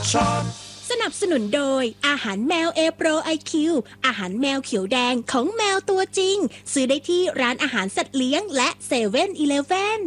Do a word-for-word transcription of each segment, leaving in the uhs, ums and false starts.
ช็อตสนับสนุนโดยอาหารแมวเอโปรไอคิวอาหารแมวเขียวแดงของแมวตัวจริงซื้อได้ที่ร้านอาหารสัตว์เลี้ยงและเซเว่นอีเลฟเว่น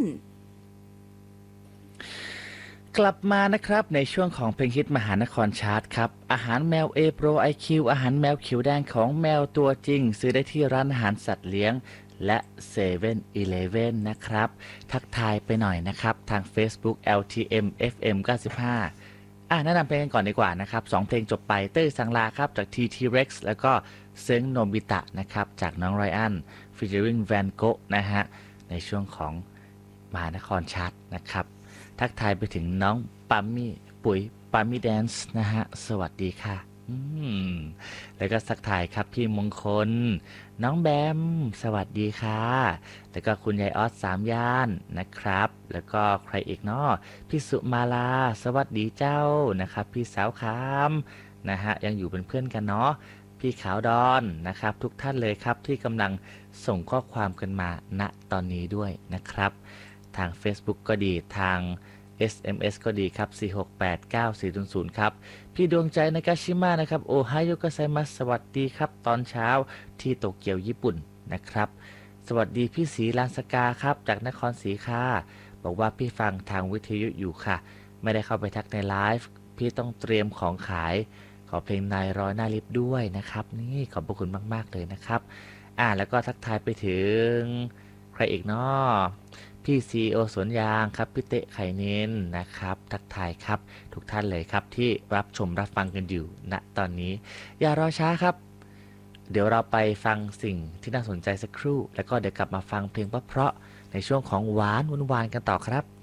กลับมานะครับในช่วงของเพลงฮิตมหานครชาร์ตครับอาหารแมว A Pro ไอ คิว อาหารแมวเขียวแดงของแมวตัวจริงซื้อได้ที่ร้านอาหารสัตว์เลี้ยงและเซเว่นอีเลฟเว่นนะครับทักทายไปหน่อยนะครับทาง Facebook แอล ที เอ็ม เอฟ เอ็ม เก้าสิบห้าอ่ะแนะนำเพลงกันก่อนดีกว่านะครับสองเพลงจบไปเต้ยสังลาครับจาก ที ที Rex แล้วก็เซิงโนบิตะนะครับจากน้องไรอัน featuring Van Gogh นะฮะในช่วงของมหานครชาร์ตนะครับทักทายไปถึงน้องปามี่ปุ๋ยปามี่แดนซ์นะฮะสวัสดีค่ะอืมแล้วก็ทักทายครับพี่มงคลน้องแบมสวัสดีค่ะแล้วก็คุณยายออสสามย่านนะครับแล้วก็ใครอีกเนาะพี่สุมาลาสวัสดีเจ้านะครับพี่สาวคามนะฮะยังอยู่เป็นเพื่อนกันเนาะพี่ขาวดอนนะครับทุกท่านเลยครับที่กำลังส่งข้อความกันมาณตอนนี้ด้วยนะครับทาง Facebook ก็ดีทาง เอส เอ็ม เอส ก็ดีครับสี่ หก แปด เก้า สี่ ศูนย์ ศูนย์ครับพี่ดวงใจนากาชิมะนะครับโอไฮโอกัสไซมัสสวัสดีครับตอนเช้าที่โตเกียวญี่ปุ่นนะครับสวัสดีพี่ศรีลานสกาครับจากนครศรีค่ะบอกว่าพี่ฟังทางวิทยุอยู่ค่ะไม่ได้เข้าไปทักในไลฟ์พี่ต้องเตรียมของขายขอเพลงนายร้อยหน้าลิฟต์ด้วยนะครับนี่ขอบพระคุณมากๆเลยนะครับอ่าแล้วก็ทักทายไปถึงใครอีกเนาะพี่ซีโอสวนยางครับพี่เตะไข่เน้นนะครับทักทายครับทุกท่านเลยครับที่รับชมรับฟังกันอยู่ณตอนนี้อย่ารอช้าครับเดี๋ยวเราไปฟังสิ่งที่น่าสนใจสักครู่แล้วก็เดี๋ยวกลับมาฟังเพลงเพราะๆในช่วงของหวานวุ่นวานกันต่อครับ